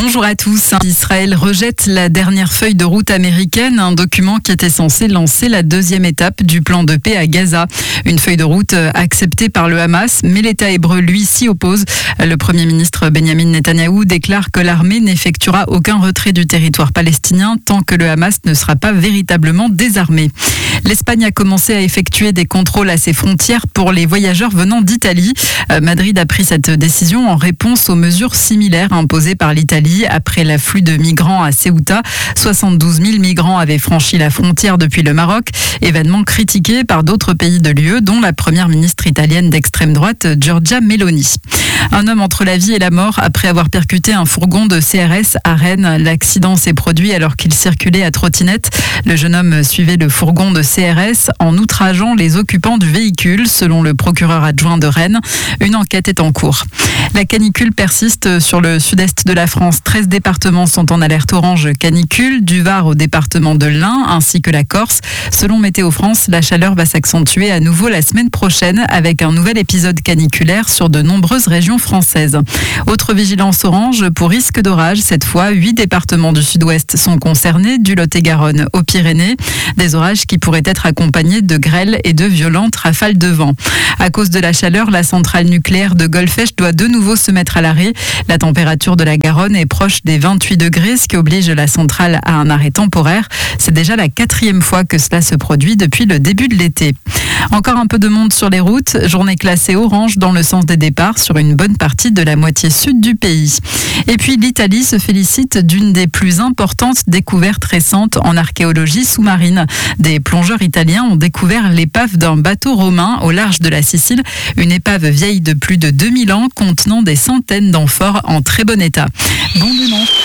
Bonjour à tous. Israël rejette la dernière feuille de route américaine, un document qui était censé lancer la deuxième étape du plan de paix à Gaza. Une feuille de route acceptée par le Hamas, mais l'État hébreu, lui, s'y oppose. Le Premier ministre Benjamin Netanyahou déclare que l'armée n'effectuera aucun retrait du territoire palestinien tant que le Hamas ne sera pas véritablement désarmé. L'Espagne a commencé à effectuer des contrôles à ses frontières pour les voyageurs venant d'Italie. Madrid a pris cette décision en réponse aux mesures similaires imposées par l'Italie après l'afflux de migrants à Ceuta. 72 000 migrants avaient franchi la frontière depuis le Maroc, événement critiqué par d'autres pays de l'UE, dont la première ministre italienne d'extrême droite, Giorgia Meloni. Un homme entre la vie et la mort après avoir percuté un fourgon de CRS à Rennes. L'accident s'est produit alors qu'il circulait à trottinette. Le jeune homme suivait le fourgon de CRS en outrageant les occupants du véhicule, selon le procureur adjoint de Rennes. Une enquête est en cours. La canicule persiste sur le sud-est de la France. 13 départements sont en alerte orange canicule, du Var au département de l'Ain ainsi que la Corse. Selon Météo France, la chaleur va s'accentuer à nouveau la semaine prochaine avec un nouvel épisode caniculaire sur de nombreuses régions françaises. Autre vigilance orange pour risque d'orage. Cette fois, 8 départements du sud-ouest sont concernés, du Lot-et-Garonne aux Pyrénées. Des orages qui pourraient être accompagnés de grêles et de violentes rafales de vent. À cause de la chaleur, la centrale nucléaire de Golfech doit de nouveau se mettre à l'arrêt. La température de la Garonne est proche des 28 degrés, ce qui oblige la centrale à un arrêt temporaire. C'est déjà la 4e fois que cela se produit depuis le début de l'été. Encore un peu de monde sur les routes. Journée classée orange dans le sens des départs sur une bonne partie de la moitié sud du pays. Et puis l'Italie se félicite d'une des plus importantes découvertes récentes en archéologie sous-marine. Des plongeurs italiens ont découvert l'épave d'un bateau romain au large de la Sicile. Une épave vieille de plus de 2000 ans contenant des centaines d'amphores en très bon état. Bon dimanche.